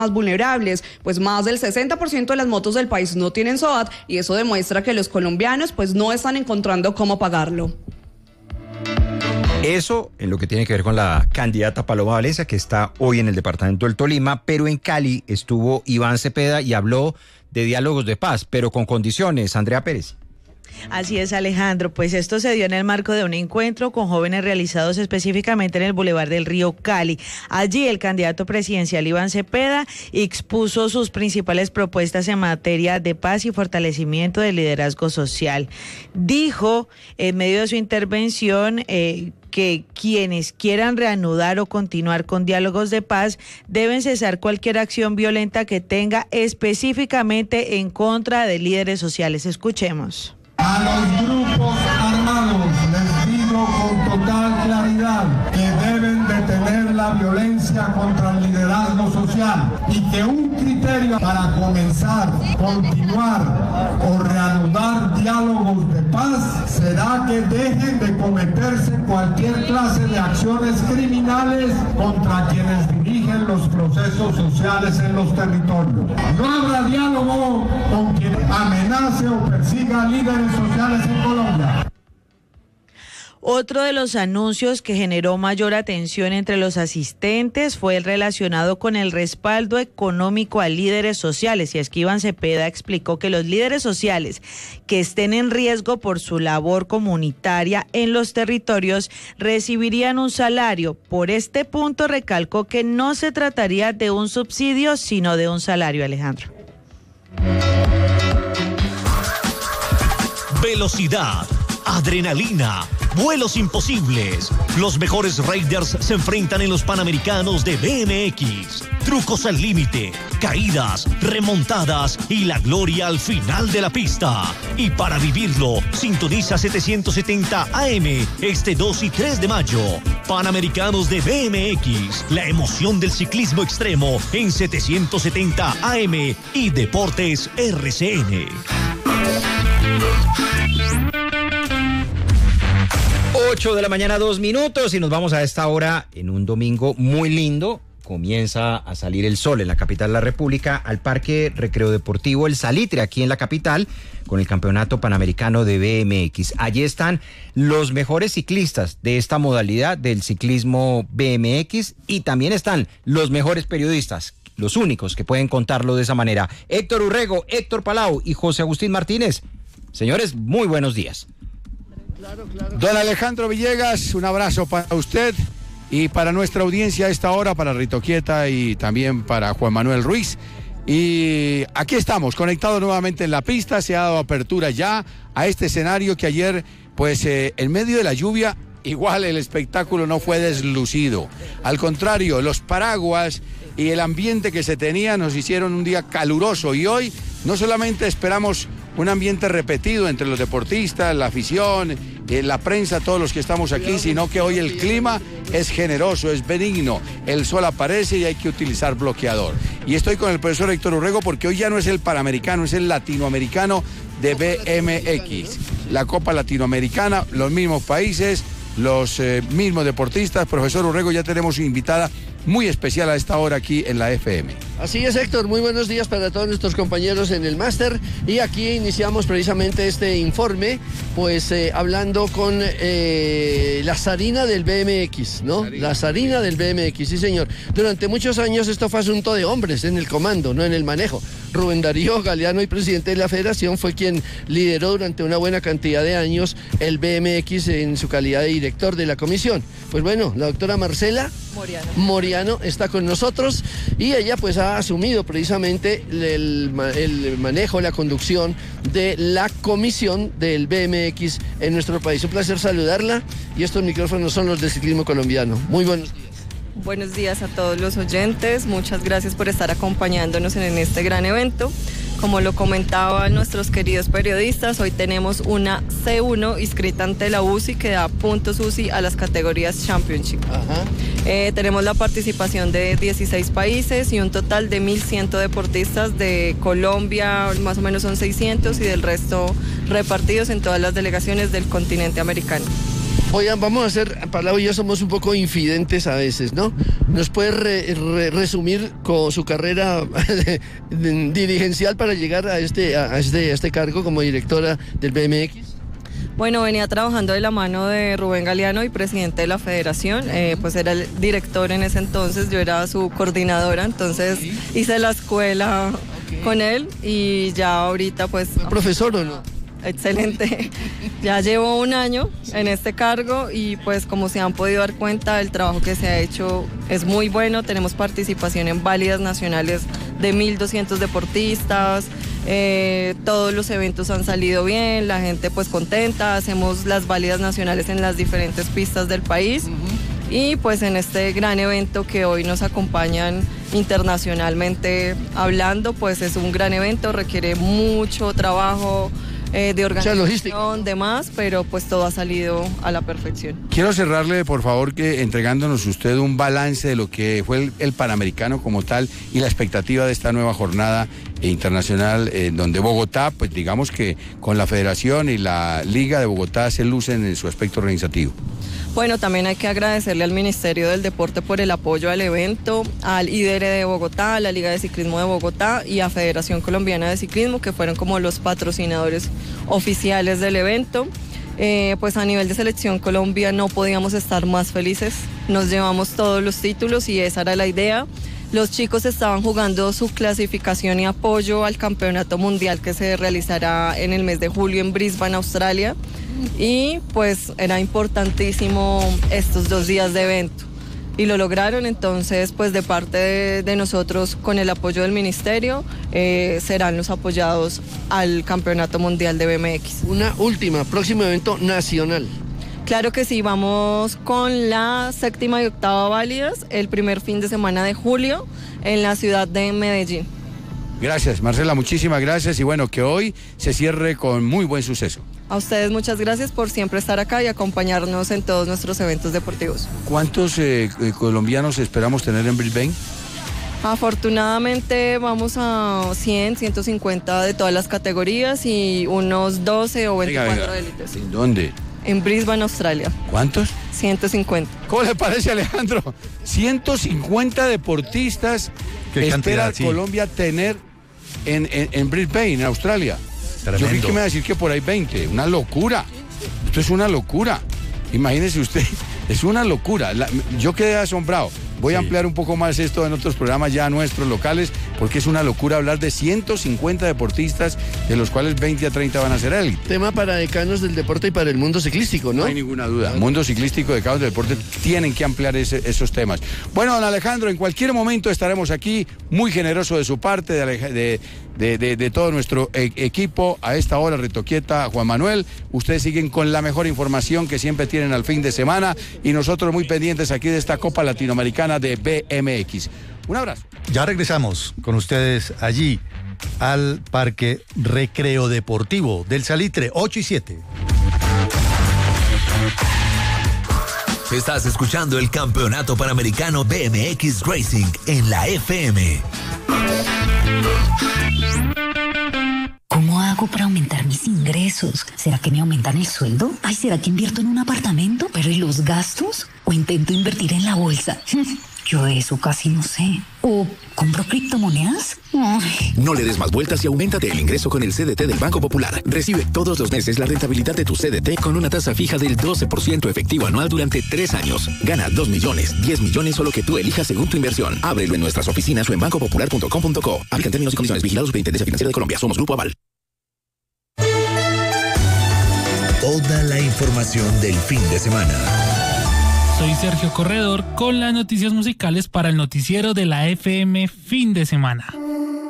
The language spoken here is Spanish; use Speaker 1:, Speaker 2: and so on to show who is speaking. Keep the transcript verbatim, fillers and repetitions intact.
Speaker 1: más vulnerables, pues más del sesenta por ciento de las motos del país no tienen SOAT y eso demuestra que los colombianos pues no están encontrando cómo pagarlo.
Speaker 2: Eso en lo que tiene que ver con la candidata Paloma Valencia, que está hoy en el departamento del Tolima, pero en Cali estuvo Iván Cepeda y habló de diálogos de paz, pero con condiciones. Andrea Pérez.
Speaker 3: Así es, Alejandro, pues esto se dio en el marco de un encuentro con jóvenes realizados específicamente en el Boulevard del Río Cali. Allí el candidato presidencial Iván Cepeda expuso sus principales propuestas en materia de paz y fortalecimiento del liderazgo social. Dijo en medio de su intervención eh, que quienes quieran reanudar o continuar con diálogos de paz deben cesar cualquier acción violenta que tenga específicamente en contra de líderes sociales. Escuchemos.
Speaker 4: A los grupos armados les digo con total claridad que deben detener la violencia contra el liderazgo social y que un criterio para comenzar, continuar o reanudar diálogos de paz será que dejen de cometerse cualquier clase de acciones criminales contra quienes dirigen los procesos sociales en los territorios. No habrá diálogo con quien amenace o persiga líderes sociales en Colombia.
Speaker 3: Otro de los anuncios que generó mayor atención entre los asistentes fue el relacionado con el respaldo económico a líderes sociales. Y es que Iván Cepeda explicó que los líderes sociales que estén en riesgo por su labor comunitaria en los territorios recibirían un salario. Por este punto recalcó que no se trataría de un subsidio, sino de un salario, Alejandro.
Speaker 5: Velocidad, adrenalina, vuelos imposibles. Los mejores riders se enfrentan en los Panamericanos de B M X. Trucos al límite, caídas, remontadas y la gloria al final de la pista. Y para vivirlo, sintoniza setecientos setenta A M este dos y tres de mayo. Panamericanos de B M X, la emoción del ciclismo extremo en setecientos setenta A M y Deportes R C N.
Speaker 2: ocho de la mañana, dos minutos, y nos vamos a esta hora en un domingo muy lindo. Comienza a salir el sol en la capital de la República, al Parque Recreo Deportivo El Salitre, aquí en la capital, con el Campeonato Panamericano de B M X. Allí están los mejores ciclistas de esta modalidad del ciclismo B M X y también están los mejores periodistas, los únicos que pueden contarlo de esa manera. Héctor Urrego, Héctor Palau y José Agustín Martínez. Señores, muy buenos días.
Speaker 6: Claro, claro. Don Alejandro Villegas, un abrazo para usted y para nuestra audiencia a esta hora, para Rito Quieta y también para Juan Manuel Ruiz. Y aquí estamos, conectados nuevamente en la pista. Se ha dado apertura ya a este escenario que ayer, pues eh, en medio de la lluvia, igual el espectáculo no fue deslucido. Al contrario, los paraguas y el ambiente que se tenía nos hicieron un día caluroso. Y hoy no solamente esperamos un ambiente repetido entre los deportistas, la afición, eh, la prensa, todos los que estamos aquí, sino que hoy el clima es generoso, es benigno, el sol aparece y hay que utilizar bloqueador. Y estoy con el profesor Héctor Urrego porque hoy ya no es el Panamericano, es el Latinoamericano de B M X. La Copa Latinoamericana, los mismos países, los eh, mismos deportistas. Profesor Urrego, ya tenemos invitada muy especial a esta hora aquí en la F M.
Speaker 7: Así es, Héctor, muy buenos días para todos nuestros compañeros en el máster y aquí iniciamos precisamente este informe pues eh, hablando con eh, la zarina del B M X, ¿no? Zarina. La zarina del B M X, sí señor. Durante muchos años esto fue asunto de hombres en el comando, no en el manejo. Rubén Darío Galeano, el presidente de la federación, fue quien lideró durante una buena cantidad de años el B M X en su calidad de director de la comisión. Pues bueno, la doctora Marcela Moriano. Moriano está con nosotros y ella pues ha asumido precisamente el, el manejo, la conducción de la comisión del B M X en nuestro país. Un placer saludarla y estos micrófonos son los del ciclismo colombiano. Muy buenos días.
Speaker 8: Buenos días a todos los oyentes, muchas gracias por estar acompañándonos en este gran evento. Como lo comentaban nuestros queridos periodistas, hoy tenemos una C uno inscrita ante la U C I que da puntos U C I a las categorías Championship. Ajá. Eh, tenemos la participación de dieciséis países y un total de mil cien deportistas de Colombia, más o menos son seiscientos, y del resto repartidos en todas las delegaciones del continente americano.
Speaker 7: Oigan, vamos a hacer, Palau y yo somos un poco infidentes a veces, ¿no? ¿Nos puede re, re, resumir con su carrera dirigencial para llegar a este, a, este, a este cargo como directora del B M X?
Speaker 8: Bueno, venía trabajando de la mano de Rubén Galeano y presidente de la federación, eh, pues era el director en ese entonces, yo era su coordinadora, entonces ¿sí? hice la escuela okay. con él y ya ahorita pues...
Speaker 7: ¿Fue profesor o no?
Speaker 8: Excelente, ya llevo un año en este cargo y pues como se han podido dar cuenta el trabajo que se ha hecho es muy bueno, tenemos participación en válidas nacionales de mil doscientos deportistas, eh, todos los eventos han salido bien, la gente pues contenta, hacemos las válidas nacionales en las diferentes pistas del país uh-huh. y pues en este gran evento que hoy nos acompañan internacionalmente hablando, pues es un gran evento, requiere mucho trabajo, Eh, de organización, demás, pero pues todo ha salido a la perfección.
Speaker 6: Quiero cerrarle, por favor, que entregándonos usted un balance de lo que fue el, el Panamericano como tal y la expectativa de esta nueva jornada internacional, eh, donde Bogotá, pues digamos que con la Federación y la Liga de Bogotá se lucen en su aspecto organizativo.
Speaker 8: Bueno, también hay que agradecerle al Ministerio del Deporte por el apoyo al evento, al I D R de Bogotá, a la Liga de Ciclismo de Bogotá y a Federación Colombiana de Ciclismo, que fueron como los patrocinadores oficiales del evento. Eh, pues a nivel de selección Colombia no podíamos estar más felices, nos llevamos todos los títulos y esa era la idea. Los chicos estaban jugando su clasificación y apoyo al campeonato mundial que se realizará en el mes de julio en Brisbane, Australia. Y pues era importantísimo estos dos días de evento. Y lo lograron, entonces pues de parte de, de nosotros con el apoyo del ministerio eh, serán los apoyados al campeonato mundial de B M X.
Speaker 7: Una última, próximo evento nacional.
Speaker 8: Claro que sí, vamos con la séptima y octava válidas el primer fin de semana de julio en la ciudad de Medellín.
Speaker 6: Gracias, Marcela, muchísimas gracias y bueno, que hoy se cierre con muy buen suceso.
Speaker 8: A ustedes muchas gracias por siempre estar acá y acompañarnos en todos nuestros eventos deportivos.
Speaker 6: ¿Cuántos eh, colombianos esperamos tener en Brisbane?
Speaker 8: Afortunadamente vamos a cien, ciento cincuenta de todas las categorías y unos doce o veinticuatro venga, venga. de élites.
Speaker 6: ¿En dónde?
Speaker 8: En Brisbane, Australia.
Speaker 6: ¿Cuántos?
Speaker 8: ciento cincuenta.
Speaker 6: ¿Cómo le parece, Alejandro? ciento cincuenta deportistas que espera sí. Colombia tener en, en, en Brisbane, en Australia. Tremendo. Yo vi que me va a decir que por ahí veinte. Una locura. Esto es una locura. Imagínese usted, es una locura. La, yo quedé asombrado. Voy sí. a ampliar un poco más esto en otros programas ya nuestros locales, porque es una locura hablar de ciento cincuenta deportistas, de los cuales veinte a treinta van a ser élite.
Speaker 7: Tema para decanos del deporte y para el mundo ciclístico, ¿no?
Speaker 6: No hay ninguna duda. Mundo ciclístico, decanos del deporte, tienen que ampliar ese, esos temas. Bueno, don Alejandro, en cualquier momento estaremos aquí, muy generoso de su parte, de, de, de, de, de todo nuestro e equipo. A esta hora, Ritoquieta, Juan Manuel, ustedes siguen con la mejor información que siempre tienen al fin de semana y nosotros muy pendientes aquí de esta Copa Latinoamericana de B M X. Un abrazo.
Speaker 9: Ya regresamos con ustedes allí al Parque Recreo Deportivo del Salitre, ocho y siete.
Speaker 5: Estás escuchando el Campeonato Panamericano B M X Racing en la F M.
Speaker 10: ¿Cómo hago para aumentar mis ingresos? ¿Será que me aumentan el sueldo? Ay, ¿será que invierto en un apartamento? ¿Pero y los gastos? ¿O intento invertir en la bolsa? Yo eso casi no sé. ¿O compro criptomonedas? Ay.
Speaker 11: No le des más vueltas y auméntate el ingreso con el C D T del Banco Popular. Recibe todos los meses la rentabilidad de tu C D T con una tasa fija del doce por ciento efectivo anual durante tres años. Gana dos millones, diez millones o lo que tú elijas según tu inversión. Ábrelo en nuestras oficinas o en banco popular punto com punto co. Aplican términos y condiciones. Vigilados Superintendencia Financiera de Colombia. Somos Grupo Aval.
Speaker 5: Toda la información del fin de semana.
Speaker 12: Soy Sergio Corredor con las noticias musicales para el noticiero de la F M fin de semana.